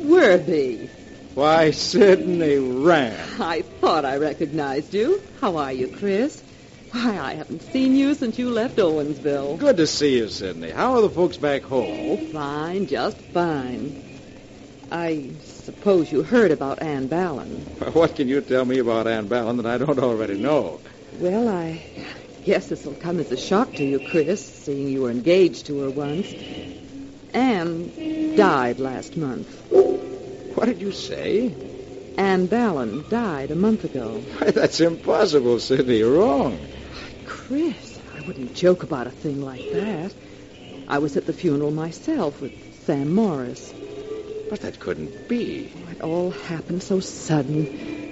Worthy. Why, Sidney Rand. I thought I recognized you. How are you, Chris? Why, I haven't seen you since you left Owensville. Good to see you, Sidney. How are the folks back home? Oh, fine, just fine. I suppose you heard about Ann Ballon. What can you tell me about Ann Ballon that I don't already know? Well, I guess this will come as a shock to you, Chris, seeing you were engaged to her once. Ann died last month. What did you say? Ann Ballon died a month ago. Why, that's impossible, Sidney. You're wrong. Chris, I wouldn't joke about a thing like that. I was at the funeral myself with Sam Morris. But that couldn't be. It all happened so sudden.